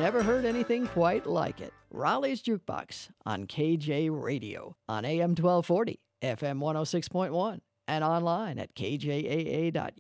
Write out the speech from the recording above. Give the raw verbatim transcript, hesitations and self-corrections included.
never heard anything quite like it. Raleigh's Jukebox on K J Radio on A M twelve forty, F M one oh six point one, and online at k j a a dot